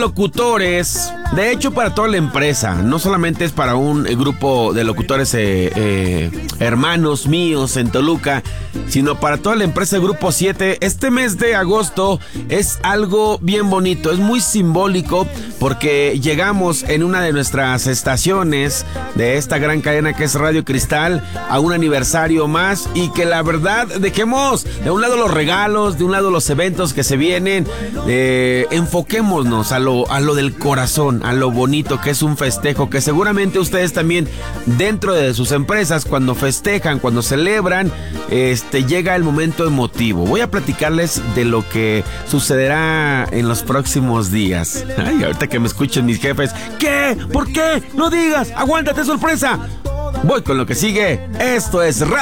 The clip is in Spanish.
Locutores, de hecho para toda la empresa, no solamente es para un grupo de locutores hermanos míos en Toluca, sino para toda la empresa Grupo 7. Este mes de agosto es algo bien bonito, es muy simbólico porque llegamos en una de nuestras estaciones de esta gran cadena que es Radio Cristal a un aniversario más, y que la verdad dejemos de un lado los regalos, de un lado los eventos que se vienen, enfoquémonos a lo del corazón, a lo bonito que es un festejo, que seguramente ustedes también dentro de sus empresas cuando festejan, cuando celebran, llega el momento emotivo. Voy a platicarles de lo que sucederá en los próximos días. Ay, ahorita que me escuchen mis jefes, ¿qué? ¿Por qué? No digas, aguántate, sorpresa. Voy con lo que sigue. Esto es Radio